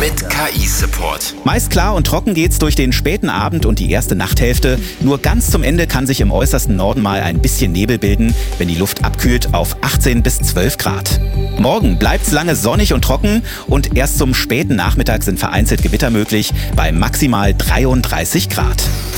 mit KI-Support. Meist klar und trocken geht's durch den späten Abend und die erste Nachthälfte. Nur ganz zum Ende kann sich im äußersten Norden mal ein bisschen Nebel bilden, wenn die Luft abkühlt auf 18 bis 12 Grad. Morgen bleibt's lange sonnig und trocken und erst zum späten Nachmittag sind vereinzelt Gewitter möglich bei maximal 33 Grad.